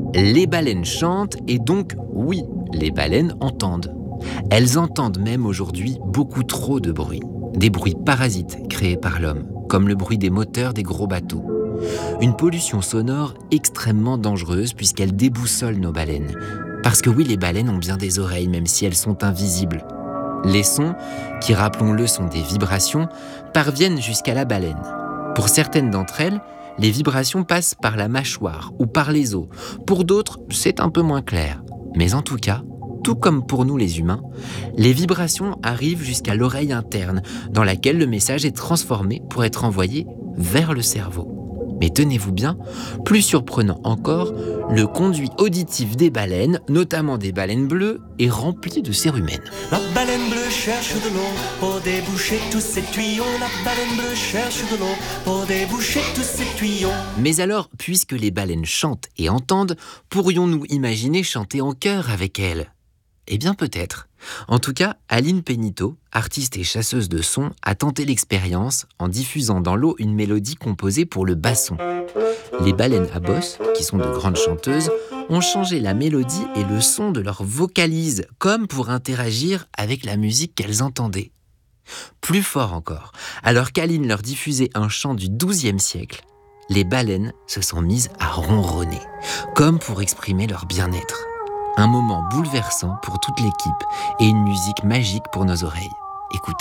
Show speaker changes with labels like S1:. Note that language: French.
S1: Les baleines chantent et donc, oui, les baleines entendent. Elles entendent même aujourd'hui beaucoup trop de bruit. Des bruits parasites créés par l'homme, comme le bruit des moteurs des gros bateaux. Une pollution sonore extrêmement dangereuse puisqu'elle déboussole nos baleines. Parce que oui, les baleines ont bien des oreilles, même si elles sont invisibles. Les sons, qui rappelons-le sont des vibrations, parviennent jusqu'à la baleine. Pour certaines d'entre elles, les vibrations passent par la mâchoire ou par les os. Pour d'autres, c'est un peu moins clair. Mais en tout cas, tout comme pour nous les humains, les vibrations arrivent jusqu'à l'oreille interne, dans laquelle le message est transformé pour être envoyé vers le cerveau. Mais tenez-vous bien, plus surprenant encore, le conduit auditif des baleines, notamment des baleines bleues, est rempli de cérumen.
S2: La baleine bleue cherche de l'eau pour déboucher tous ses tuyaux. La baleine bleue cherche de l'eau pour déboucher tous ses tuyaux.
S1: Mais alors, puisque les baleines chantent et entendent, pourrions-nous imaginer chanter en chœur avec elles ? Eh bien peut-être. En tout cas, Aline Péniteau, artiste et chasseuse de sons, a tenté l'expérience en diffusant dans l'eau une mélodie composée pour le basson. Les baleines à bosse, qui sont de grandes chanteuses, ont changé la mélodie et le son de leur vocalise, comme pour interagir avec la musique qu'elles entendaient. Plus fort encore, alors qu'Aline leur diffusait un chant du XIIe siècle, les baleines se sont mises à ronronner, comme pour exprimer leur bien-être. Un moment bouleversant pour toute l'équipe et une musique magique pour nos oreilles. Écoutez.